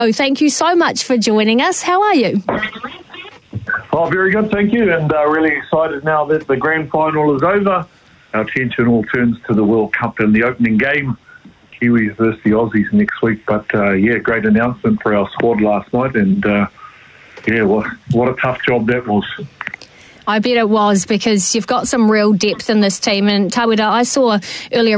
Oh, thank you so much for joining us. How are you? Oh, very good, thank you, and really excited now that the grand final is over. Our attention all turns to the World Cup and the opening game, Kiwis versus the Aussies next week. But, great announcement for our squad last night, and, what a tough job that was. I bet it was, because you've got some real depth in this team. And Tawera, I saw earlier